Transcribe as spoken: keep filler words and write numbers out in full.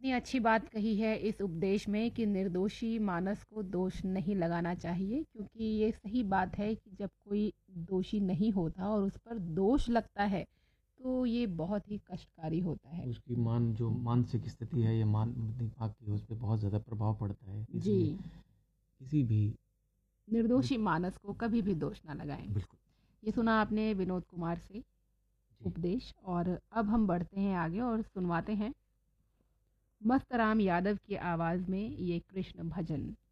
कितनी अच्छी बात कही है इस उपदेश में कि निर्दोषी मानस को दोष नहीं लगाना चाहिए, क्योंकि ये सही बात है कि जब कोई दोषी नहीं होता और उस पर दोष लगता है तो ये बहुत ही कष्टकारी होता है। उसकी मान जो मानसिक स्थिति है, ये मान दिमाग की, उस पे बहुत ज़्यादा प्रभाव पड़ता है। जी, इसलिए किसी भी निर्दोषी मानस को कभी भी दोष ना लगाएं। बिल्कुल। ये सुना आपने विनोद कुमार से जी। उपदेश, और अब हम बढ़ते हैं आगे और सुनवाते हैं मस्तराम यादव की आवाज़ में ये कृष्ण भजन।